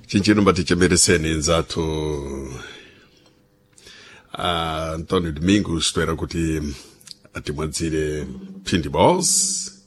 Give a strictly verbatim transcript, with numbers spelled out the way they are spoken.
Chinchino mbatichemereseni nzathu Antonio Domingos toera kuti atimwadzire Phindi Boss